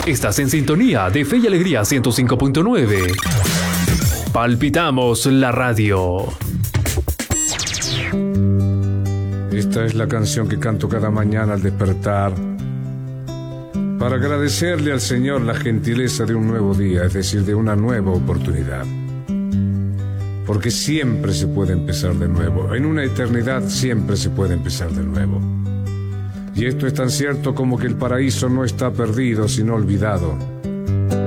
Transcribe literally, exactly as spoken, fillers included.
Estás en sintonía de Fe y Alegría ciento cinco punto nueve. Palpitamos la radio. Esta es la canción que canto cada mañana al despertar, para agradecerle al Señor la gentileza de un nuevo día, es decir, de una nueva oportunidad. Porque siempre se puede empezar de nuevo. En una eternidad siempre se puede empezar de nuevo. Y esto es tan cierto como que el paraíso no está perdido, sino olvidado.